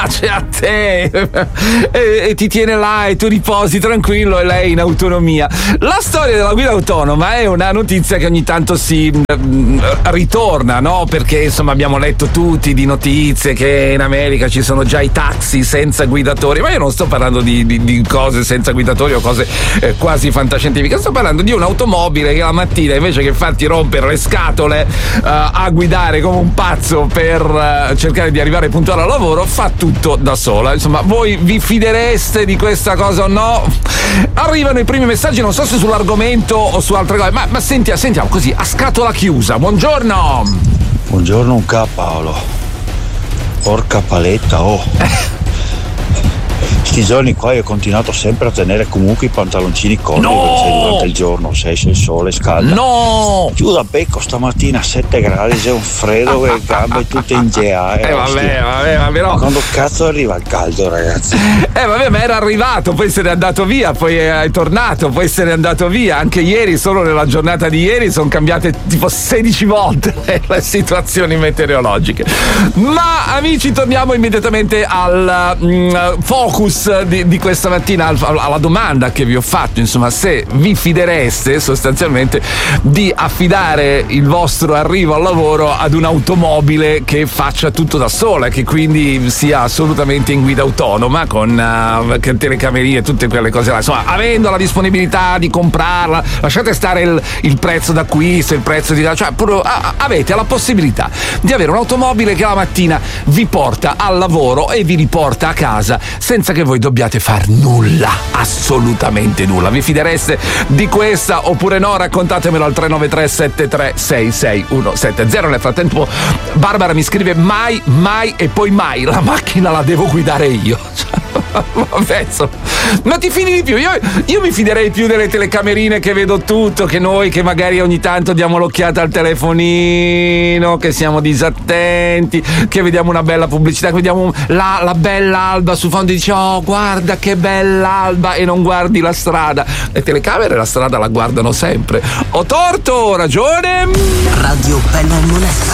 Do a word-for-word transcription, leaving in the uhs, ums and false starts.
piace a te e, e ti tiene là e tu riposi tranquillo e lei in autonomia. La storia della guida autonoma è una notizia che ogni tanto si mh, ritorna, no? Perché insomma abbiamo letto tutti di notizie che in America ci sono già i taxi senza guidatori, ma io non sto parlando di, di, di cose senza guidatori o cose eh, quasi fantascientifiche, sto parlando di un'automobile che la mattina invece che farti rompere le scatole uh, a guidare come un pazzo per uh, cercare di arrivare puntuale al lavoro, fa tutto da sola. Insomma, voi vi fidereste di questa cosa o no? Arrivano i primi messaggi, non so se sull'argomento o su altre cose, ma, ma sentiamo, sentiamo così a scatola chiusa. Buongiorno. Buongiorno un K Paolo. Porca paletta, oh. Sti giorni qua io ho continuato sempre a tenere comunque i pantaloncini corti, no! perché durante il giorno se esce il sole scalda. No! Giù da becco stamattina a sette gradi, c'è un freddo che le gambe tutte in gea. Eh, eh vabbè, vabbè, vabbè, no. Quando cazzo arriva il caldo, ragazzi? Eh vabbè, ma era arrivato, poi se n'è andato via, poi è tornato, poi se n'è andato via. Anche ieri, solo nella giornata di ieri, sono cambiate tipo sedici volte le situazioni meteorologiche. Ma amici, torniamo immediatamente al mm, focus Di, di questa mattina, alla domanda che vi ho fatto, insomma, se vi fidereste sostanzialmente di affidare il vostro arrivo al lavoro ad un'automobile che faccia tutto da sola, che quindi sia assolutamente in guida autonoma con uh, telecamerine e tutte quelle cose là, insomma, avendo la disponibilità di comprarla, lasciate stare il, il prezzo d'acquisto, il prezzo di, cioè pure, uh, avete la possibilità di avere un'automobile che la mattina vi porta al lavoro e vi riporta a casa senza che voi dobbiate far nulla, assolutamente nulla. Vi fidereste di questa oppure no? Raccontatemelo al tre nove tre sette tre sei sei uno sette zero. Nel frattempo Barbara mi scrive mai, mai e poi mai la macchina la devo guidare io. Vabbè, ma ti fidi di più? Io, io mi fiderei più delle telecamerine che vedo tutto, che noi che magari ogni tanto diamo l'occhiata al telefonino, che siamo disattenti, che vediamo una bella pubblicità, che vediamo la, la bella alba sul fondo e dici oh guarda che bella alba e non guardi la strada. Le telecamere la strada la guardano sempre. Ho torto, ho ragione. Radio Bella e Monella.